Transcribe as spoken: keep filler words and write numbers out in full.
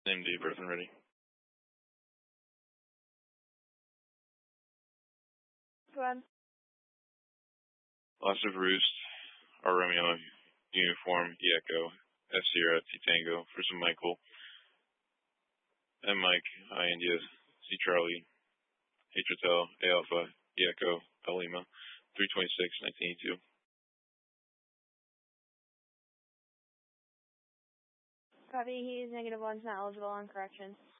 Name, date, birth, and ready. Go ahead. Loss of Roost, R Romeo, Uniform, E Echo, S Sierra, T Tango, for some Michael, M Mike, I India, C Charlie, H Hotel, A Alpha, E Echo, L Lima, three twenty-six, nineteen eighty-two. Copy, he is negative one, not eligible on correction.